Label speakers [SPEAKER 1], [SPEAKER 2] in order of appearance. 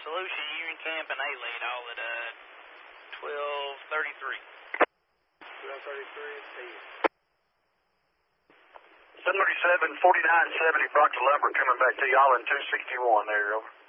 [SPEAKER 1] Solution, Union Camp, and A-Lead, all at 12:33.
[SPEAKER 2] 12:33, see you.
[SPEAKER 3] 737, 4970, Brock to Lumber, coming back to y'all in 261 there, over.